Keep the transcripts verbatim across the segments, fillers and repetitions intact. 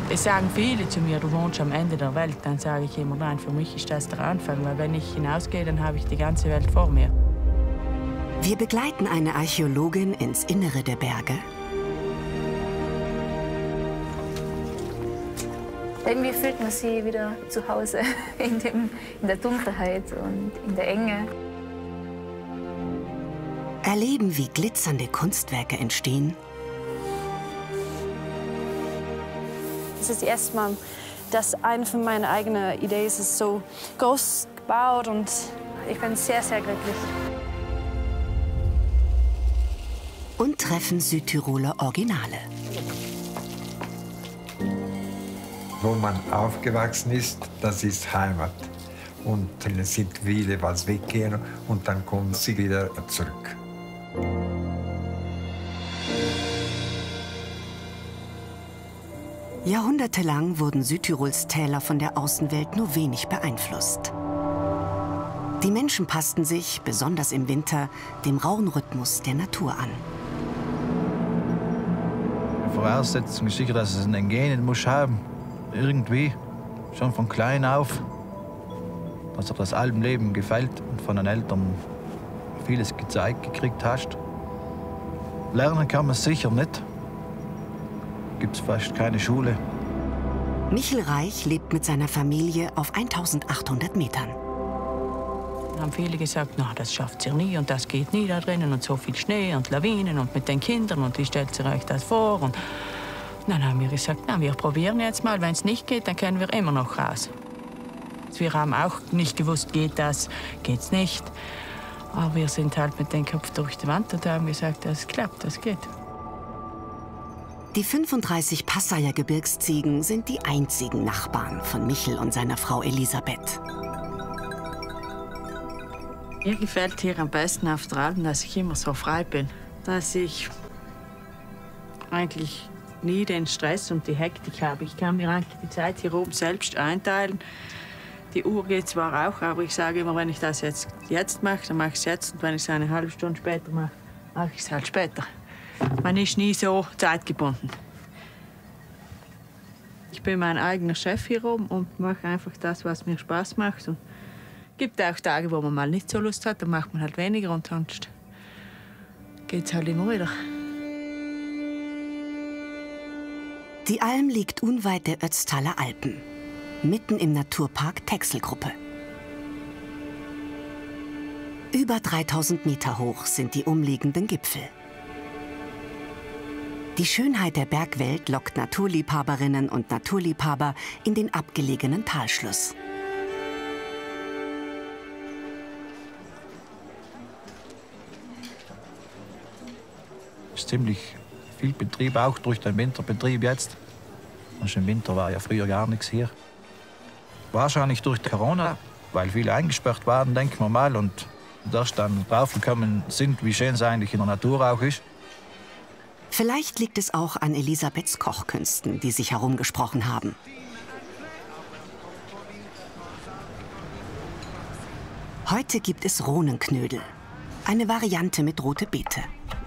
Es sagen viele zu mir, du wohnst am Ende der Welt. Dann sage ich immer, nein, für mich ist das der Anfang. Weil wenn ich hinausgehe, dann habe ich die ganze Welt vor mir. Wir begleiten eine Archäologin ins Innere der Berge. Irgendwie fühlt man sich wieder zu Hause in, dem, in der Dunkelheit und in der Enge. Erleben, wie glitzernde Kunstwerke entstehen. Es ist das erste Mal, dass eine von meinen eigenen Ideen ist so groß gebaut und ich bin sehr, sehr glücklich. Und treffen Südtiroler Originale. Wo man aufgewachsen ist, das ist Heimat. Und es sind viele, was weggehen und dann kommen sie wieder zurück. Jahrhundertelang wurden Südtirols Täler von der Außenwelt nur wenig beeinflusst. Die Menschen passten sich, besonders im Winter, dem rauen Rhythmus der Natur an. Die Voraussetzung ist sicher, dass es einen Genen muss haben. Irgendwie, schon von klein auf, dass er das Alpenleben gefällt und von den Eltern vieles gezeigt gekriegt hast. Lernen kann man sicher nicht. Gibt es fast keine Schule. Michel Reich lebt mit seiner Familie auf eintausendachthundert Metern. Da haben viele gesagt, na, das schafft ihr nie und das geht nie da drinnen und so viel Schnee und Lawinen und mit den Kindern und wie stellt ihr euch das vor? Und dann haben wir gesagt, na, wir probieren jetzt mal, wenn es nicht geht, dann können wir immer noch raus. Wir haben auch nicht gewusst, geht das, geht's nicht. Aber wir sind halt mit dem Kopf durch die Wand und haben gesagt, das klappt, das geht. Die fünfunddreißig Passayer Gebirgsziegen sind die einzigen Nachbarn von Michel und seiner Frau Elisabeth. Mir gefällt hier am besten auf der Alm, dass ich immer so frei bin. Dass ich eigentlich nie den Stress und die Hektik habe. Ich kann mir eigentlich die Zeit hier oben selbst einteilen. Die Uhr geht zwar auch, aber ich sage immer, wenn ich das jetzt, jetzt mache, dann mache ich es jetzt. Und wenn ich es eine halbe Stunde später mache, mache ich es halt später. Man ist nie so zeitgebunden. Ich bin mein eigener Chef hier oben und mache einfach das, was mir Spaß macht. Und es gibt auch Tage, wo man mal nicht so Lust hat, dann macht man halt weniger und sonst geht es halt immer wieder. Die Alm liegt unweit der Ötztaler Alpen, mitten im Naturpark Texelgruppe. Über dreitausend Meter hoch sind die umliegenden Gipfel. Die Schönheit der Bergwelt lockt Naturliebhaberinnen und Naturliebhaber in den abgelegenen Talschluss. Es ist ziemlich viel Betrieb, auch durch den Winterbetrieb jetzt. Also im Winter war ja früher gar nichts hier. Wahrscheinlich durch Corona, weil viele eingesperrt waren, denken wir mal, und erst dann draufgekommen sind, wie schön es eigentlich in der Natur auch ist. Vielleicht liegt es auch an Elisabeths Kochkünsten, die sich herumgesprochen haben. Heute gibt es Rohnenknödel, eine Variante mit rote Beete.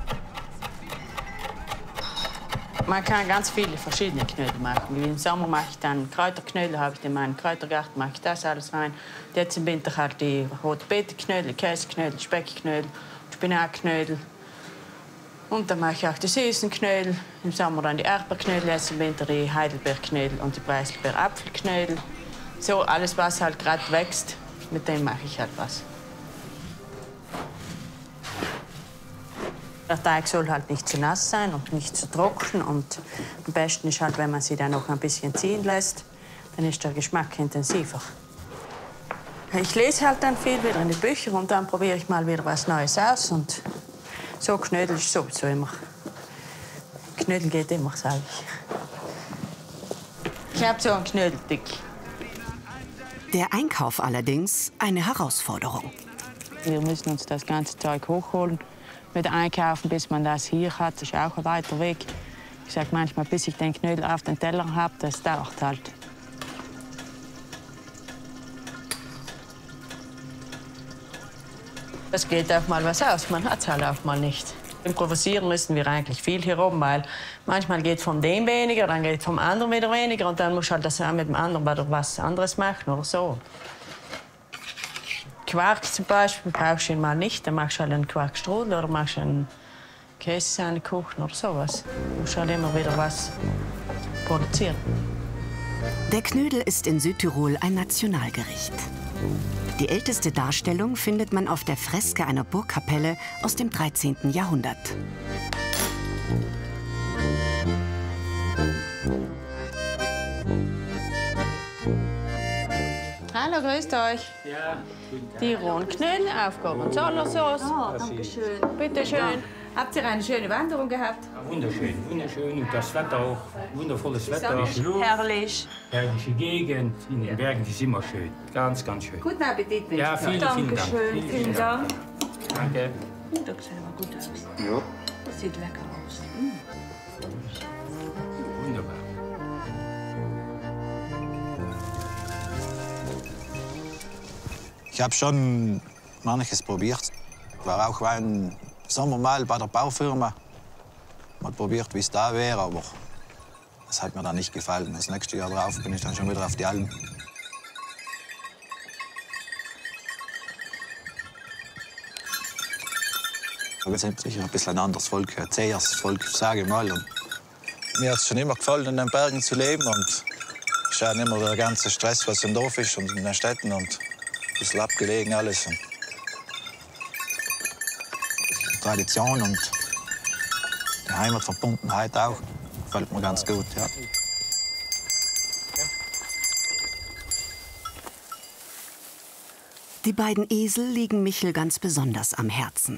Man kann ganz viele verschiedene Knödel machen. Im Sommer mache ich dann Kräuterknödel, habe ich in meinem Kräutergarten, mache ich das alles rein. Und jetzt im Winter halt die rote Beeteknödel, Käseknödel, Speckknödel, Spinatknödel. Und dann mache ich auch die süßen Knödel. Im Sommer dann die Erdbeerknödel, jetzt im Winter die Heidelbeerknödel und die Preiselbeer-Apfelknödel. So alles, was halt gerade wächst, mit dem mache ich halt was. Der Teig soll halt nicht zu nass sein und nicht zu trocken. Und am besten ist halt, wenn man sie dann noch ein bisschen ziehen lässt, dann ist der Geschmack intensiver. Ich lese halt dann viel wieder in die Bücher und dann probiere ich mal wieder was Neues aus. Und so Knödel ist sowieso immer. Knödel geht immer, sage ich. Ich habe so einen Knödeldick. Der Einkauf allerdings eine Herausforderung. Wir müssen uns das ganze Zeug hochholen. Mit einkaufen, bis man das hier hat, ist auch ein weiter Weg. Ich sage manchmal, bis ich den Knödel auf den Teller habe, das dauert halt. Es geht auch mal was aus, man hat es halt auch mal nicht. Improvisieren müssen wir eigentlich viel hier oben, weil manchmal geht von dem weniger, dann geht vom anderen wieder weniger und dann musst du halt das auch mit dem anderen wieder was anderes machen oder so. Quark zum Beispiel brauchst du ihn mal nicht, dann machst du halt einen Quarkstrudel oder machst einen Käsesahnekuchen oder sowas. Du musst halt immer wieder was produzieren. Der Knödel ist in Südtirol ein Nationalgericht. Die älteste Darstellung findet man auf der Freske einer Burgkapelle aus dem dreizehnten Jahrhundert. Hallo, grüßt euch. Ja, die rohen Knödel, Aufgabe und Sojasauce. Oh, danke schön. Bitte schön. Ja. Habt ihr eine schöne Wanderung gehabt? Ja, wunderschön, wunderschön. Und das Wetter auch, wundervolles Wetter. Herrlich. Herrliche Gegend, in den Bergen ist immer schön. Ganz, ganz schön. Guten Appetit. Ja, vielen, vielen Dank. Dankeschön, vielen Dank. Danke. Das sieht aber gut aus. Ja. Das sieht lecker aus. Wunderbar. Ich habe schon manches probiert. War auch ein Sommer mal bei der Baufirma. Mal probiert, wie es da wäre, aber das hat mir dann nicht gefallen. Das nächste Jahr drauf bin ich dann schon wieder auf die Alm. Wir sind sicher ein bisschen ein anderes Volk, ein zähes Volk, sage ich mal. Und mir hat es schon immer gefallen, in den Bergen zu leben. Und es ist auch nicht mehr der ganze Stress, was im Dorf ist und in den Städten. Und ein bisschen abgelegen alles. Und Tradition und die Heimatverbundenheit auch. Gefällt mir ganz gut, ja. Die beiden Esel liegen Michel ganz besonders am Herzen.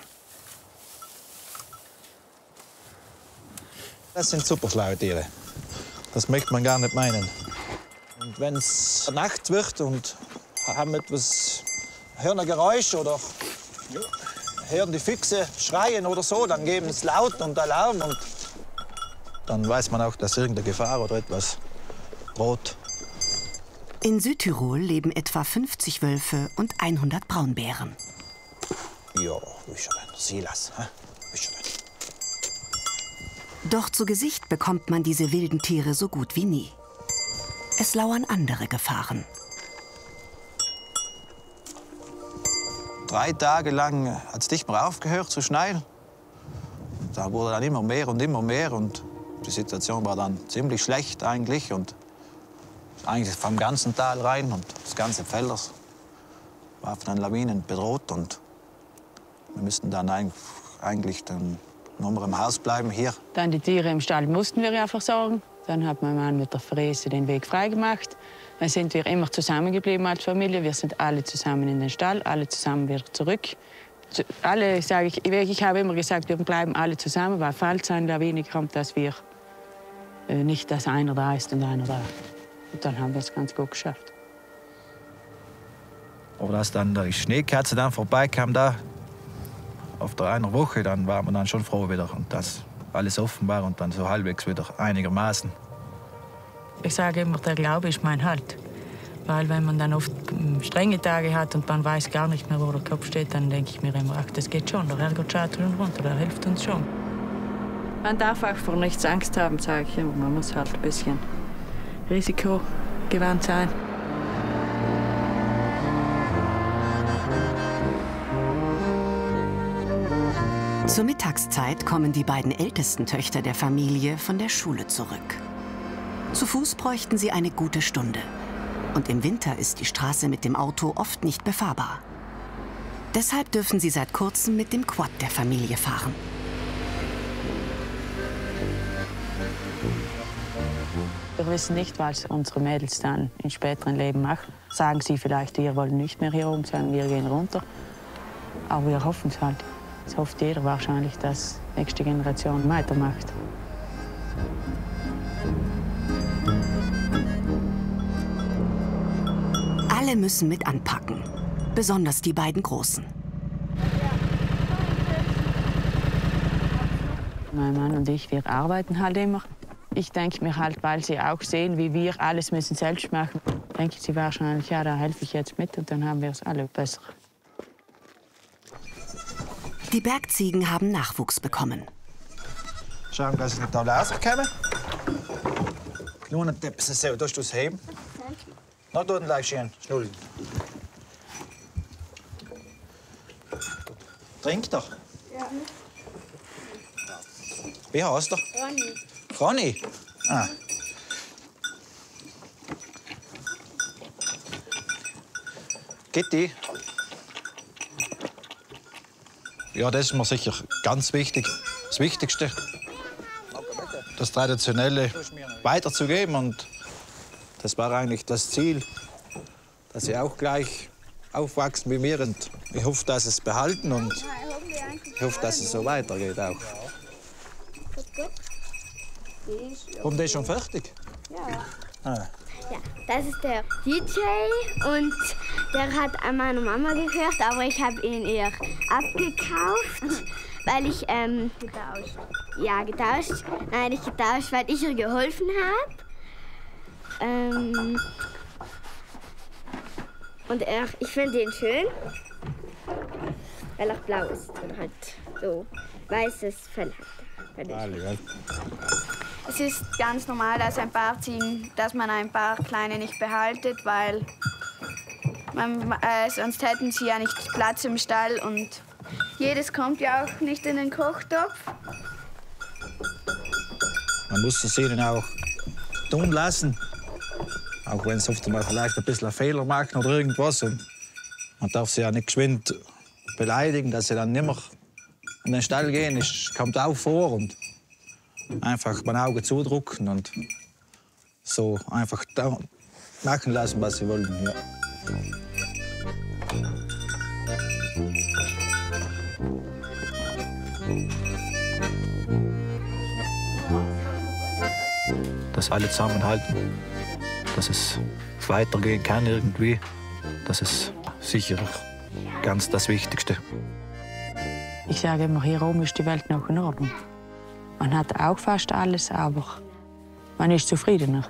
Das sind super schlaue Tiere. Das möchte man gar nicht meinen. Und wenn es Nacht wird und haben etwas, hören ein Geräusch oder hören die Füchse schreien oder so, dann geben es laut und Alarm. Und dann weiß man auch, dass irgendeine Gefahr oder etwas droht. In Südtirol leben etwa fünfzig Wölfe und hundert Braunbären. Ja, wie schon denn? Silas, hä? Wie schon denn? Doch zu Gesicht bekommt man diese wilden Tiere so gut wie nie. Es lauern andere Gefahren. Drei Tage lang hat es nicht mehr aufgehört zu schneien. Da wurde dann immer mehr und immer mehr. Und die Situation war dann ziemlich schlecht eigentlich. Und eigentlich vom ganzen Tal rein und das ganze Felders war von den Lawinen bedroht. Und wir mussten dann eigentlich dann nur im Haus bleiben hier. Dann die Tiere im Stall mussten wir ja versorgen. Dann hat mein Mann mit der Fräse den Weg freigemacht. Dann sind wir immer zusammengeblieben als Familie. Wir sind alle zusammen in den Stall, alle zusammen wieder zurück. Alle, sage ich, ich habe immer gesagt, wir bleiben alle zusammen, weil falls eine Lawine kommt, dass wir äh, nicht, dass einer da ist und einer da. Und dann haben wir es ganz gut geschafft. Aber als dann die Schneekatze dann vorbeikam da, auf der einer Woche, dann war man dann schon froh wieder. Und dass alles offen war und dann so halbwegs wieder einigermaßen. Ich sage immer, der Glaube ist mein Halt. Weil wenn man dann oft strenge Tage hat und man weiß gar nicht mehr, wo der Kopf steht, dann denke ich mir immer, ach, das geht schon, der Herrgott schaut uns runter, der hilft uns schon. Man darf auch vor nichts Angst haben, sage ich immer. Man muss halt ein bisschen risikogewandt sein. Zur Mittagszeit kommen die beiden ältesten Töchter der Familie von der Schule zurück. Zu Fuß bräuchten sie eine gute Stunde. Und im Winter ist die Straße mit dem Auto oft nicht befahrbar. Deshalb dürfen sie seit kurzem mit dem Quad der Familie fahren. Wir wissen nicht, was unsere Mädels dann im späteren Leben machen. Sagen sie vielleicht, wir wollen nicht mehr hier oben sein, wir gehen runter. Aber wir hoffen es halt. Es hofft jeder wahrscheinlich, dass die nächste Generation weitermacht. Alle müssen mit anpacken, besonders die beiden Großen. Mein Mann und ich, wir arbeiten halt immer. Ich denke mir halt, weil sie auch sehen, wie wir alles müssen selbst machen, denken sie wahrscheinlich, ja, da helfe ich jetzt mit und dann haben wir es alle besser. Die Bergziegen haben Nachwuchs bekommen. Schauen, dass sie nicht alle rauskommen. Nur noch etwas so, da ist das heben. Na, da gleich schön, schnell. Trink doch. Ja. Wie heißt du? Ronny. Ronny? Ah. Geht die? Ja, das ist mir sicher ganz wichtig. Das Wichtigste, das Traditionelle weiterzugeben. Und das war eigentlich das Ziel, dass sie auch gleich aufwachsen wie wir. Und ich hoffe, dass sie es behalten und ich hoffe, dass es so weitergeht auch. Und der ist schon fertig? Ja. Ah. Ja, das ist der D J und der hat an meine Mama gehört, aber ich habe ihn ihr abgekauft, weil ich ähm, getauscht. Ja, getauscht. Nein, nicht getauscht, weil ich ihr geholfen habe. Ähm, und er, ich finde ihn schön, weil er blau ist und halt so weißes Fell hat. Es ist ganz normal, dass ein paar Ziegen, dass man ein paar kleine nicht behaltet, weil man, äh, sonst hätten sie ja nicht Platz im Stall und jedes kommt ja auch nicht in den Kochtopf. Man muss es ihnen auch tun lassen, auch wenn sie oft mal vielleicht ein bisschen einen Fehler machen oder irgendwas. Und man darf sie ja nicht geschwind beleidigen, dass sie dann nicht mehr in den Stall gehen. Das kommt auch vor. Und einfach mein Auge zudrücken und so einfach da machen lassen, was sie wollen. Ja. Dass alle zusammenhalten, dass es weitergehen kann irgendwie, das ist sicher ganz das Wichtigste. Ich sage immer, hier oben ist die Welt noch in Ordnung. Man hat auch fast alles, aber man ist zufriedener.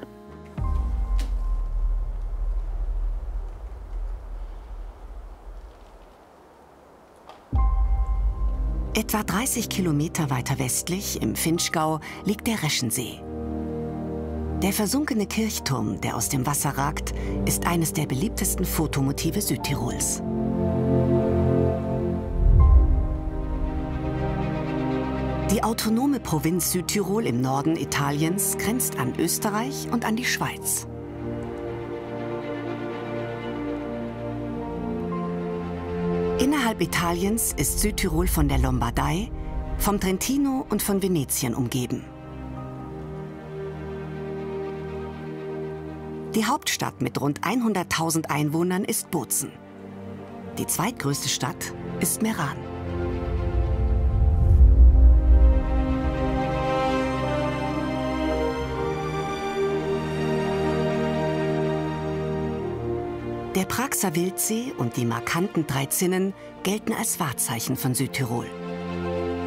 Etwa dreißig Kilometer weiter westlich, im Vinschgau, liegt der Reschensee. Der versunkene Kirchturm, der aus dem Wasser ragt, ist eines der beliebtesten Fotomotive Südtirols. Die autonome Provinz Südtirol im Norden Italiens grenzt an Österreich und an die Schweiz. Innerhalb Italiens ist Südtirol von der Lombardei, vom Trentino und von Venetien umgeben. Die Hauptstadt mit rund hunderttausend Einwohnern ist Bozen. Die zweitgrößte Stadt ist Meran. Der Praxer Wildsee und die markanten drei Zinnen gelten als Wahrzeichen von Südtirol.